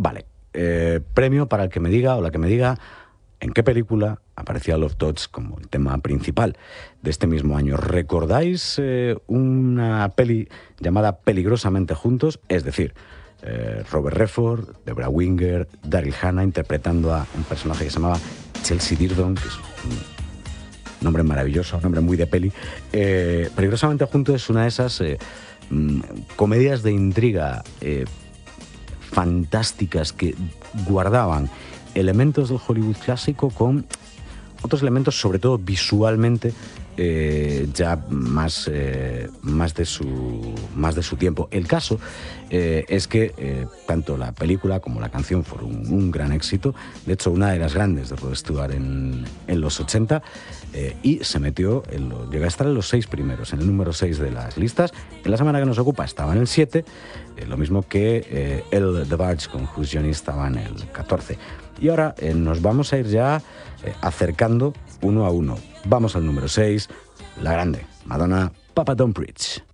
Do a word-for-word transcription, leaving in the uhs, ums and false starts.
Vale, eh, premio para el que me diga o la que me diga en qué película aparecía Love Dots como el tema principal de este mismo año. ¿Recordáis eh, una peli llamada Peligrosamente Juntos? Es decir, eh, Robert Redford, Deborah Winger, Daryl Hannah interpretando a un personaje que se llamaba Chelsea Dirdon, que es un nombre maravilloso, un nombre muy de peli. Eh, Peligrosamente Juntos es una de esas eh, mm, comedias de intriga eh, fantásticas que guardaban elementos del Hollywood clásico con otros elementos, sobre todo visualmente, eh, ya más, eh, más, de su, más de su tiempo. El caso eh, es que eh, tanto la película como la canción fueron un, un gran éxito. De hecho, una de las grandes de Rod Stewart en, en los ochenta, eh, y se metió, en lo, llegó a estar en los seis primeros, en el número seis de las listas. En la semana que nos ocupa estaba en el siete, eh, lo mismo que eh, el The Barge con Who's Johnny estaba en el catorce. Y ahora eh, nos vamos a ir ya eh, acercando uno a uno. Vamos al número seis, la grande, Madonna, Papa Don't Preach.